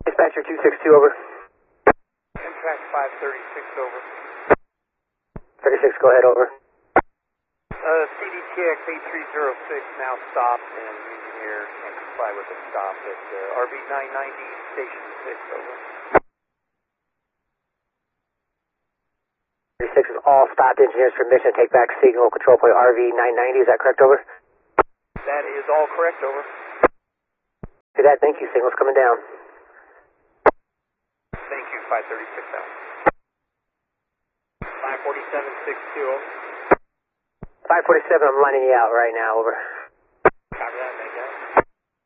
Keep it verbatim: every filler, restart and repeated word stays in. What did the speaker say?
Dispatcher two six two, over. Amtrak five thirty-six, over. thirty-six, go ahead, over. Uh, C D T X eight three zero six now stopped, and engineer can't comply with the stop at uh, R V nine ninety, station six, over. thirty-six is all stopped. Engineer's permission to take back signal control point R V nine ninety. Is that correct, over? That is all correct, over. To that, thank you. Signal's coming down. Thank you, five thirty-six out. five forty-seven six two, over. five forty-seven, I'm lining you out right now, over.